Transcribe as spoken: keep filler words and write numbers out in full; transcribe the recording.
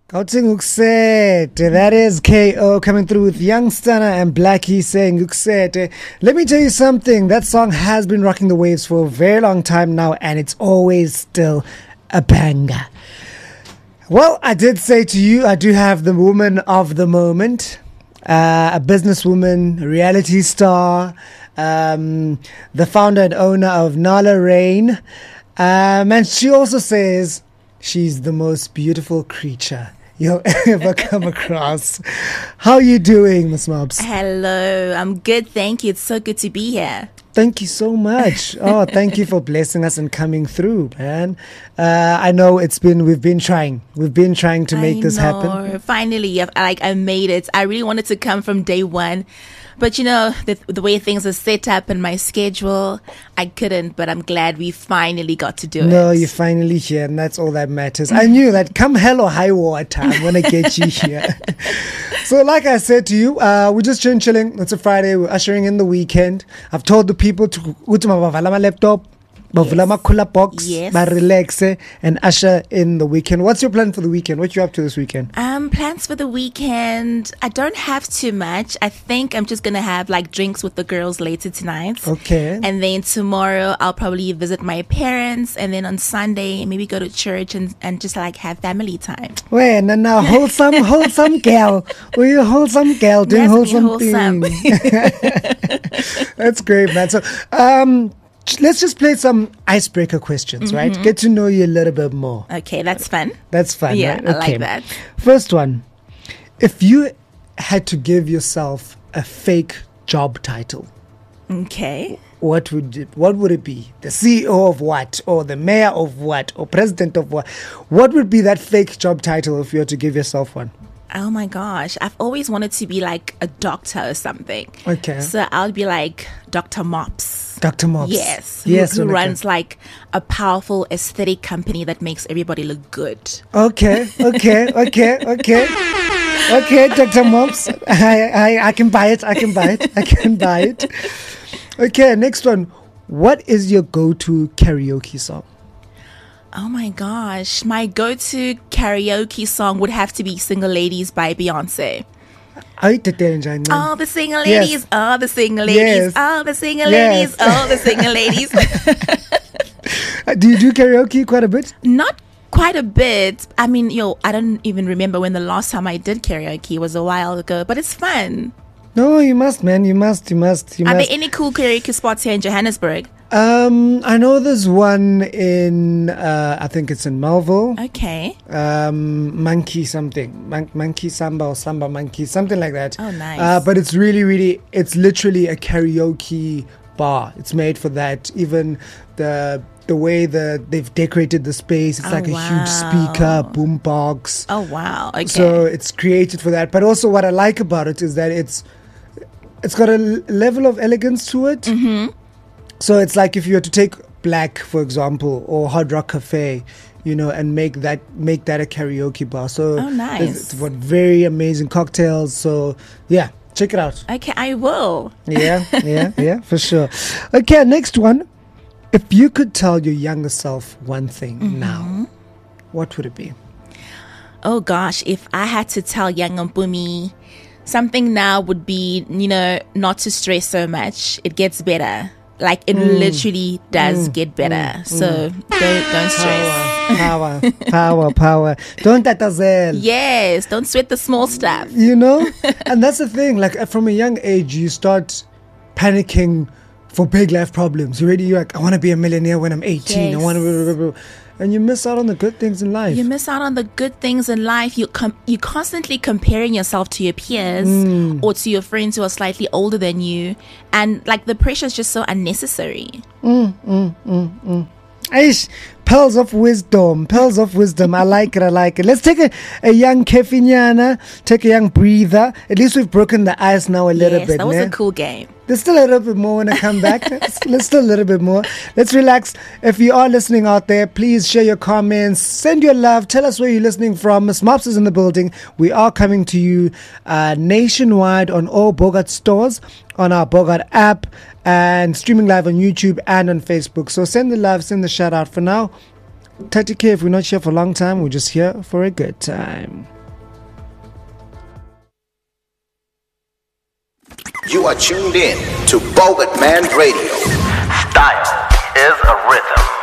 Kauting Uksete. That is K O coming through with Young Stunner and Blackie saying Uksete. Let me tell you something. That song has been rocking the waves for a very long time now, and it's always still a banger. Well, I did say to you, I do have the woman of the moment, uh, a businesswoman, a reality star, um, the founder and owner of Nala Rain. Um, and she also says she's the most beautiful creature you'll ever come across. How are you doing, Miss Mobs? Hello, I'm good, thank you. It's so good to be here. Thank you so much. Oh, thank you for blessing us and coming through, man. Uh, I know it's been, we've been trying. We've been trying to make I this know. happen. Finally, I've, like I made it. I really wanted to come from day one. But you know, the, the way things are set up in my schedule, I couldn't, but I'm glad we finally got to do no, it. No, you're finally here, and that's all that matters. I knew that come hell or high water, I'm going to get you here. So like I said to you, uh, we're just chilling, chilling. It's a Friday. We're ushering in the weekend. I've told the people to go to my laptop, yes. box, yes. relax and usher in the weekend. What's your plan for the weekend? What you up to this weekend? Um, plans for the weekend. I don't have too much. I think I'm just gonna have like drinks with the girls later tonight. Okay. And then tomorrow I'll probably visit my parents, and then on Sunday maybe go to church and, and just like have family time. Wait, no, no, wholesome, wholesome girl. Were you a wholesome girl doing wholesome, wholesome things? That's great, man. So, um. let's just play some icebreaker questions, mm-hmm. right? Get to know you a little bit more. Okay, that's fun. That's fun, yeah, right? I okay. like that. First one. If you had to give yourself a fake job title, okay, what would it, what would it be? The C E O of what? Or the mayor of what? Or president of what? What would be that fake job title if you had to give yourself one? Oh my gosh, I've always wanted to be like a doctor or something. Okay. So I'll be like Doctor Mops. Doctor Mops. Yes. Yes. Who, who okay. runs like a powerful aesthetic company that makes everybody look good. Okay, okay, okay, okay. Okay, Doctor Mops. I, I, I can buy it. I can buy it. I can buy it. Okay, next one. What is your go-to karaoke song? Oh my gosh. My go-to karaoke song would have to be Single Ladies by Beyonce. All the All the single ladies, yes. all the single ladies, yes. all the single yes. ladies, all the single ladies. Do you do karaoke quite a bit? Not quite a bit. I mean, yo, I don't even remember when the last time I did karaoke. It was a while ago, but it's fun. No, you must, man. You must, you must, you Are must. there any cool karaoke spots here in Johannesburg? Um, I know there's one in, uh, I think it's in Melville. Okay. Um, Monkey something. Mon- monkey Samba or Samba Monkey, something like that. Oh, nice. Uh, but it's really, really, it's literally a karaoke bar. It's made for that. Even the the way that they've decorated the space, it's oh, like a wow. huge speaker, boom box. Oh, wow. Okay. So it's created for that. But also what I like about it is that it's it's got a l- level of elegance to it. Mm-hmm. So it's like if you were to take Black, for example, or Hard Rock Cafe, you know, and make that make that a karaoke bar. So oh, nice. It's got very amazing cocktails. So yeah, check it out. Okay, I will. Yeah, yeah, yeah, for sure. Okay, next one. If you could tell your younger self one thing mm-hmm. now, what would it be? Oh gosh, if I had to tell young Mpumi something now would be, you know, not to stress so much. It gets better. Like it mm. literally does mm. get better. Mm. So mm. don't don't stress. Power, power, power, power. Don't tatazel. Yes, don't sweat the small stuff. You know, and that's the thing. Like from a young age, you start panicking for big life problems. You're already you're like, I want to be a millionaire when I'm eighteen. Yes. I want to. And you miss out on the good things in life. You miss out on the good things in life. You com- you're constantly comparing yourself to your peers mm. or to your friends who are slightly older than you. And like the pressure is just so unnecessary. Mm, mm, mm, mm. Aish, pearls of wisdom, pearls of wisdom. I like it, I like it. Let's take a, a young Kefinyana, take a young breather. At least we've broken the ice now a little yes, bit. That was né? a cool game. There's still a little bit more when I come back. let's, let's still a little bit more. Let's relax. If you are listening out there, please share your comments. Send your love. Tell us where you're listening from. Miss Mops is in the building. We are coming to you uh, nationwide on all Bogart stores, on our Bogart app, and streaming live on YouTube and on Facebook. So send the love, send the shout out. For now, thirty K, if we're not here for a long time, we're just here for a good time. You are tuned in to Bogart Man Radio. Style is a rhythm.